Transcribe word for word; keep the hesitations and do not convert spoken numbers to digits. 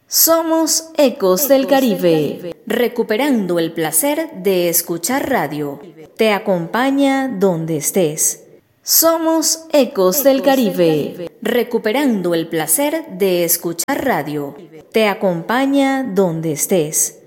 Somos Ecos del Caribe, recuperando el placer de escuchar radio. Te acompaña donde estés. Somos Ecos del Caribe, recuperando el placer de escuchar radio. Te acompaña donde estés.